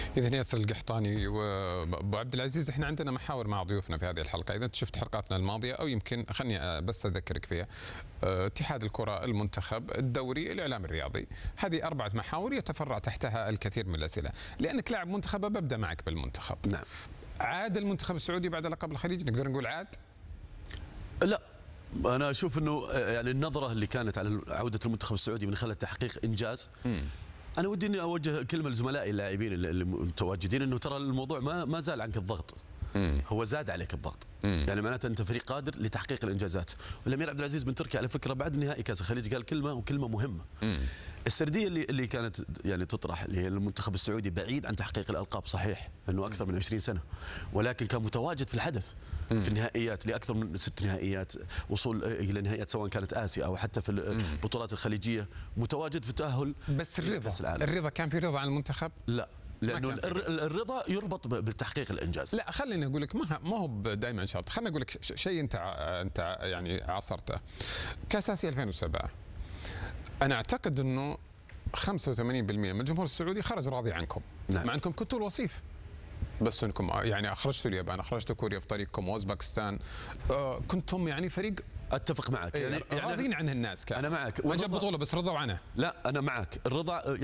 إذن ياسر القحطاني وأبو عبد العزيز، احنا عندنا محاور مع ضيوفنا في هذه الحلقة. إذا أنت شفت حلقاتنا الماضية أو يمكن خلني بس أذكرك فيها. اتحاد الكرة، المنتخب، الدوري، الإعلام الرياضي، هذه 4 محاور يتفرع تحتها الكثير من الأسئلة. لأنك لاعب منتخب ببدأ معك بالمنتخب. نعم. عاد المنتخب السعودي بعد لقب الخليج؟ نقدر نقول عاد؟ لا، أنا أشوف أنه يعني النظرة اللي كانت على عودة المنتخب السعودي من خلال تحقيق إنجاز. أنا ودي إني أوجه كلمة لزملائي اللاعبين اللي متواجدين، إنه ترى الموضوع ما زال عنك الضغط، هو زاد عليك الضغط. يعني معناته أنت فريق قادر لتحقيق الإنجازات. والأمير عبد العزيز بن تركي على فكرة بعد نهائي كأس الخليج قال كلمة مهمة. السردية اللي كانت يعني تطرح، اللي هي المنتخب السعودي بعيد عن تحقيق الألقاب، صحيح أنه أكثر من 20 سنة، ولكن كان متواجد في الحدث، في النهائيات، لأكثر من 6 نهائيات، وصول إلى نهائيات سواء كانت آسيا أو حتى في البطولات الخليجية، متواجد في تأهل. بس الرضا كان في رضا عن المنتخب؟ لا، لأنه الرضا يربط بتحقيق الإنجاز. لا، خليني أقول لك ما هو دائما شرط. خليني أقول لك شيء أنت يعني عاصرته. كأس آسيا 2007، أنا أعتقد أنه 85% من الجمهور السعودي خرج راضي عنكم. نعم. مع أنكم كنتوا الوصيف، بس أنكم يعني أخرجتوا اليابان، أخرجتوا كوريا في طريقكم، وأوزبكستان، كنتم يعني فريق. أتفق معك، يعني راضين عنه الناس. أنا معك. ما جاب بطولة بس رضوا عنه. لا، أنا معك. الرضا